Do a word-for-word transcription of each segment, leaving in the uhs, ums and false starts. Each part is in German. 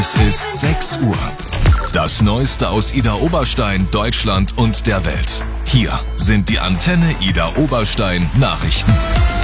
Es ist sechs Uhr. Das Neueste aus Idar Oberstein, Deutschland und der Welt. Hier sind die Antenne Idar Oberstein Nachrichten.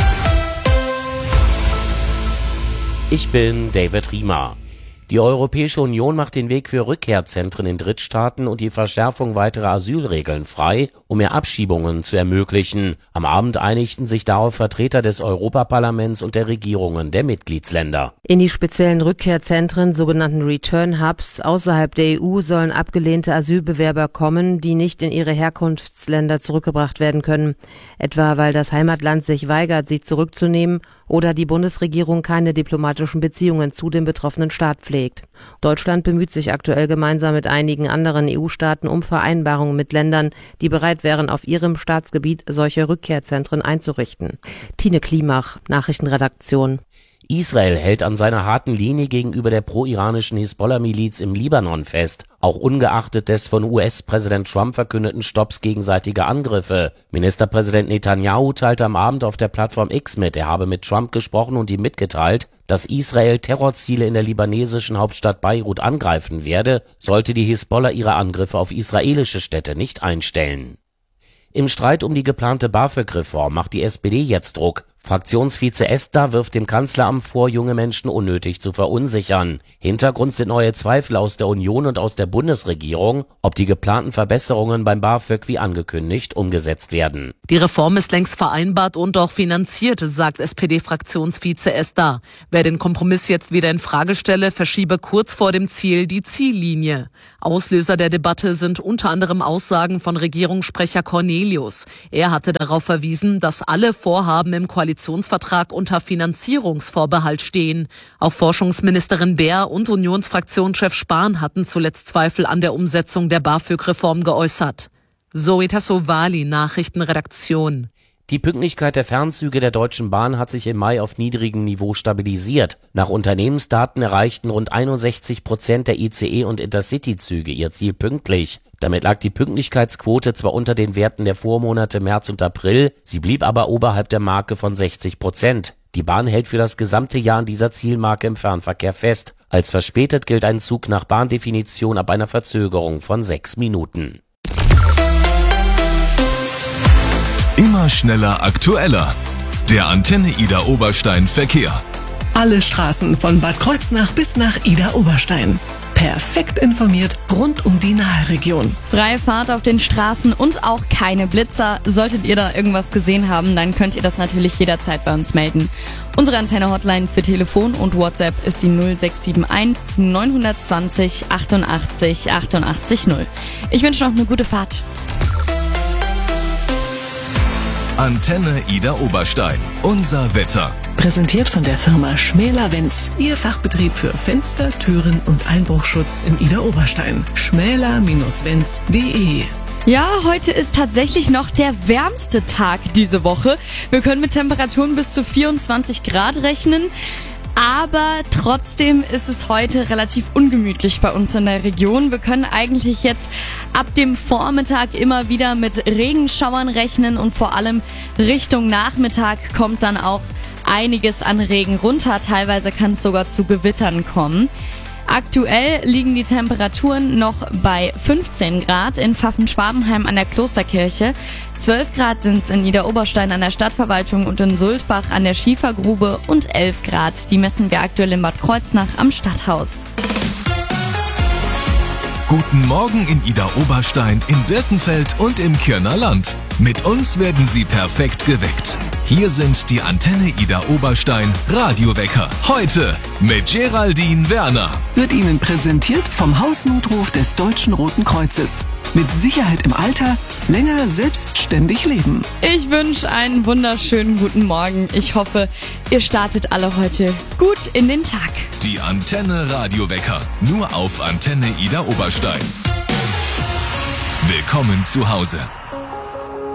Ich bin David Riemer. Die Europäische Union macht den Weg für Rückkehrzentren in Drittstaaten und die Verschärfung weiterer Asylregeln frei, um mehr Abschiebungen zu ermöglichen. Am Abend einigten sich darauf Vertreter des Europaparlaments und der Regierungen der Mitgliedsländer. In die speziellen Rückkehrzentren, sogenannten Return Hubs, außerhalb der E U sollen abgelehnte Asylbewerber kommen, die nicht in ihre Herkunftsländer zurückgebracht werden können. Etwa weil das Heimatland sich weigert, sie zurückzunehmen oder die Bundesregierung keine diplomatischen Beziehungen zu dem betroffenen Staat pflegt. Deutschland bemüht sich aktuell gemeinsam mit einigen anderen E U-Staaten um Vereinbarungen mit Ländern, die bereit wären, auf ihrem Staatsgebiet solche Rückkehrzentren einzurichten. Tine Klimach, Nachrichtenredaktion. Israel hält an seiner harten Linie gegenüber der pro-iranischen Hisbollah-Miliz im Libanon fest, auch ungeachtet des von U S-Präsident Trump verkündeten Stopps gegenseitiger Angriffe. Ministerpräsident Netanyahu teilte am Abend auf der Plattform X mit, er habe mit Trump gesprochen und ihm mitgeteilt, dass Israel Terrorziele in der libanesischen Hauptstadt Beirut angreifen werde, sollte die Hisbollah ihre Angriffe auf israelische Städte nicht einstellen. Im Streit um die geplante BAföG-Reform macht die S P D jetzt Druck. Fraktionsvize Esther wirft dem Kanzleramt vor, junge Menschen unnötig zu verunsichern. Hintergrund sind neue Zweifel aus der Union und aus der Bundesregierung, ob die geplanten Verbesserungen beim BAföG wie angekündigt umgesetzt werden. Die Reform ist längst vereinbart und auch finanziert, sagt S P D-Fraktionsvize Esther. Wer den Kompromiss jetzt wieder in Frage stelle, verschiebe kurz vor dem Ziel die Ziellinie. Auslöser der Debatte sind unter anderem Aussagen von Regierungssprecher Cornelius. Er hatte darauf verwiesen, dass alle Vorhaben im Koalitionsvertrag unter Finanzierungsvorbehalt stehen. Auch Forschungsministerin Beer und Unionsfraktionschef Spahn hatten zuletzt Zweifel an der Umsetzung der BAföG-Reform geäußert. Zoe Tassovali, Nachrichtenredaktion. Die Pünktlichkeit der Fernzüge der Deutschen Bahn hat sich im Mai auf niedrigem Niveau stabilisiert. Nach Unternehmensdaten erreichten rund einundsechzig Prozent der I C E- und Intercity-Züge ihr Ziel pünktlich. Damit lag die Pünktlichkeitsquote zwar unter den Werten der Vormonate März und April, sie blieb aber oberhalb der Marke von sechzig Prozent. Die Bahn hält für das gesamte Jahr an dieser Zielmarke im Fernverkehr fest. Als verspätet gilt ein Zug nach Bahndefinition ab einer Verzögerung von sechs Minuten. Immer schneller, aktueller. Der Antenne Idar Oberstein Verkehr. Alle Straßen von Bad Kreuznach bis nach Idar Oberstein. Perfekt informiert rund um die Nahe-Region. Freie Fahrt auf den Straßen und auch keine Blitzer. Solltet ihr da irgendwas gesehen haben, dann könnt ihr das natürlich jederzeit bei uns melden. Unsere Antenne-Hotline für Telefon und WhatsApp ist die null sechs sieben eins neun zwei null achtundachtzig achtundachtzig null. Ich wünsche noch eine gute Fahrt. Antenne Idar Oberstein. Unser Wetter. Präsentiert von der Firma Schmäler-Wenz. Ihr Fachbetrieb für Fenster, Türen und Einbruchschutz in Idar Oberstein. schmäler Bindestrich wenz punkt de. Ja, heute ist tatsächlich noch der wärmste Tag diese Woche. Wir können mit Temperaturen bis zu vierundzwanzig Grad rechnen. Aber trotzdem ist es heute relativ ungemütlich bei uns in der Region. Wir können eigentlich jetzt ab dem Vormittag immer wieder mit Regenschauern rechnen und vor allem Richtung Nachmittag kommt dann auch einiges an Regen runter. Teilweise kann es sogar zu Gewittern kommen. Aktuell liegen die Temperaturen noch bei fünfzehn Grad in Pfaffen-Schwabenheim an der Klosterkirche. zwölf Grad sind es in Idar Oberstein an der Stadtverwaltung und in Sulzbach an der Schiefergrube und elf Grad. Die messen wir aktuell in Bad Kreuznach am Stadthaus. Guten Morgen in Idar Oberstein, in Birkenfeld und im Kirner Land. Mit uns werden Sie perfekt geweckt. Hier sind die Antenne Idar Oberstein Radiowecker. Heute mit Geraldine Werner. Wird Ihnen präsentiert vom Hausnotruf des Deutschen Roten Kreuzes. Mit Sicherheit im Alter, länger selbstständig leben. Ich wünsche einen wunderschönen guten Morgen. Ich hoffe, ihr startet alle heute gut in den Tag. Die Antenne Radiowecker. Nur auf Antenne Idar Oberstein. Willkommen zu Hause.